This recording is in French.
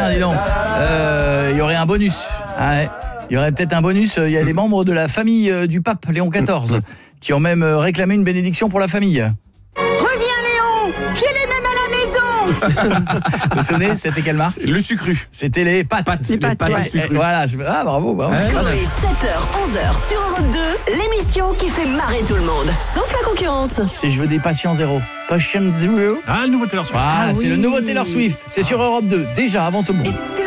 tiens, dis donc. Il y aurait un bonus. Ah ouais. Il y aurait peut-être un bonus. Il y a des membres de la famille du pape Léon XIV qui ont même réclamé une bénédiction pour la famille. Reviens Léon, j'ai les mêmes à la maison. Vous vous souvenez, c'était quelle marque ? Le sucru. C'était les pâtes. Les pâtes, ouais. sucru. Voilà, ah bravo. Chloé, 7h, 11h sur Europe 2, l'émission qui fait marrer tout le monde, sauf la concurrence. Si je veux des patients zéro. Patient zero. Ah, le nouveau Taylor Swift. Voilà, Ah c'est oui. le nouveau Taylor Swift. C'est sur Europe 2, déjà avant tout le monde.